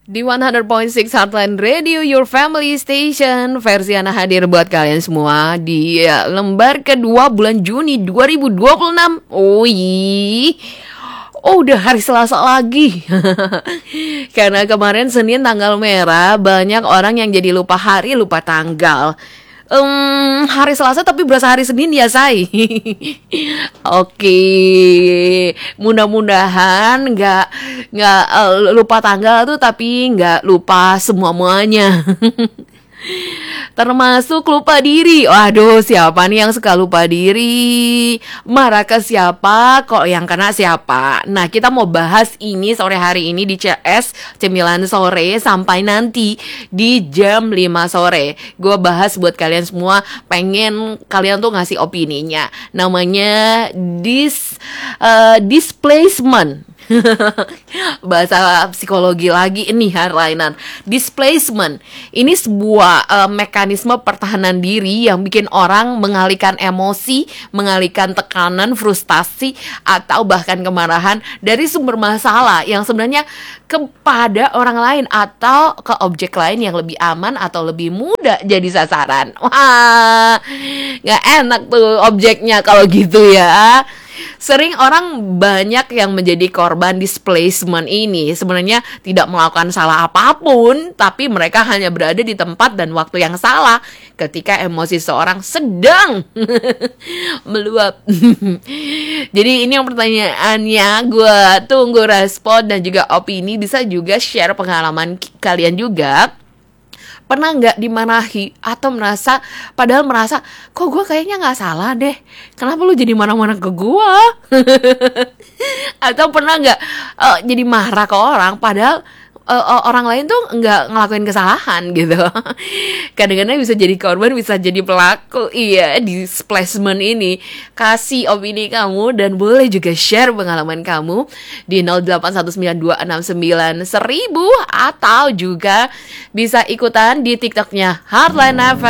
Di 100.6 Heartland Radio, your family station. Versi Ana hadir buat kalian semua di lembar kedua bulan Juni 2026. Udah hari Selasa lagi. Karena kemarin Senin tanggal merah, banyak orang yang jadi lupa hari, lupa tanggal. Hari Selasa tapi berasa hari Senin ya, say. Oke, mudah-mudahan nggak lupa tanggal tuh, tapi nggak lupa semuanya. Termasuk lupa diri. Waduh, siapa nih yang suka lupa diri? Marah ke siapa? Kok yang kena siapa? Nah, kita mau bahas ini sore hari ini di CS Cemilan Sore sampai nanti di jam 5 sore. Gue bahas buat kalian semua, pengen kalian tuh ngasih opininya. Namanya displacement. Bahasa psikologi lagi ini, Harlainan. Displacement ini sebuah mekanisme pertahanan diri yang bikin orang mengalihkan emosi, mengalihkan tekanan, frustasi, atau bahkan kemarahan dari sumber masalah yang sebenarnya kepada orang lain atau ke objek lain yang lebih aman atau lebih mudah jadi sasaran. Wah, gak enak tuh objeknya kalau gitu ya. Sering orang banyak yang menjadi korban displacement ini sebenarnya tidak melakukan salah apapun, tapi mereka hanya berada di tempat dan waktu yang salah ketika emosi seorang sedang meluap. Jadi ini yang pertanyaannya, gue tunggu respon dan juga opini. Bisa juga share pengalaman kalian juga. Pernah nggak dimarahi atau padahal merasa kok gue kayaknya nggak salah deh, kenapa lu jadi marah-marah ke gue? Atau pernah nggak jadi marah ke orang padahal orang lain tuh nggak ngelakuin kesalahan gitu. Kadang-kadang bisa jadi korban, bisa jadi pelaku. Iya, displacement ini. Kasih opini kamu dan boleh juga share pengalaman kamu di 0819269100, atau juga bisa ikutan di TikToknya Heartland FM.